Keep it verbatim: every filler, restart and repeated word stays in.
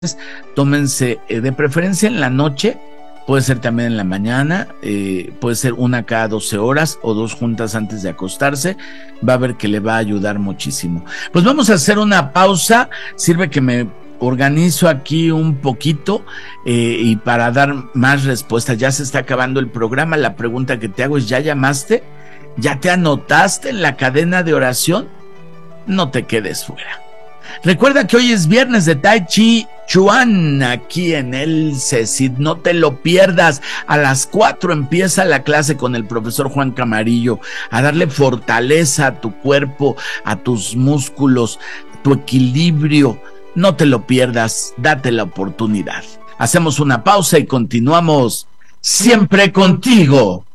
tómense eh, de preferencia en la noche, puede ser también en la mañana, eh, puede ser una cada doce horas o dos juntas antes de acostarse, va a ver que le va a ayudar muchísimo. Pues vamos a hacer una pausa, sirve que me organizo aquí un poquito eh, y para dar más respuestas. Ya se está acabando el programa, la pregunta que te hago es, ¿ya llamaste? ¿Ya te anotaste en la cadena de oración? No te quedes fuera. Recuerda que hoy es viernes de Tai Chi Chuan aquí en el CECIT, no te lo pierdas. A las cuatro empieza la clase con el profesor Juan Camarillo, a darle fortaleza a tu cuerpo, a tus músculos, tu equilibrio. No te lo pierdas, date la oportunidad. Hacemos una pausa y continuamos siempre contigo.